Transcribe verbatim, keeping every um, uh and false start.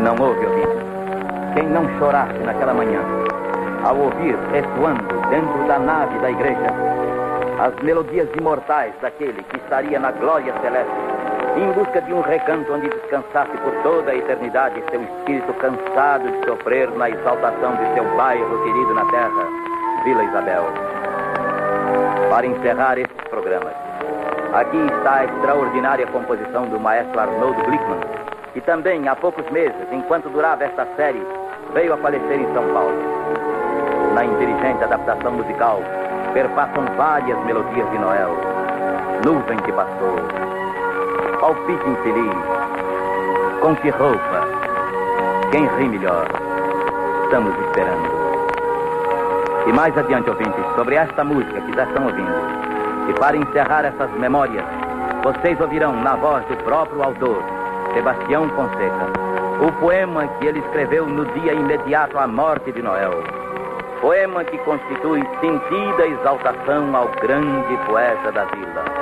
Não houve, ouvinte, quem não chorasse naquela manhã, ao ouvir ressoando dentro da nave da igreja as melodias imortais daquele que estaria na glória celeste, em busca de um recanto onde descansasse por toda a eternidade seu espírito cansado de sofrer na exaltação de seu bairro querido na terra, Vila Isabel. Para encerrar estes programas, aqui está a extraordinária composição do maestro Arnoldo Glickman, que também há poucos meses, enquanto durava esta série, veio a falecer em São Paulo. Na inteligente adaptação musical, perpassam várias melodias de Noel. Nuvem que passou, palpite infeliz, com que roupa, quem ri melhor, estamos esperando. E mais adiante, ouvintes, sobre esta música que já estão ouvindo, e para encerrar essas memórias, vocês ouvirão na voz do próprio autor, Sebastião Fonseca, o poema que ele escreveu no dia imediato à morte de Noel. Poema que constitui sentida exaltação ao grande poeta da vila.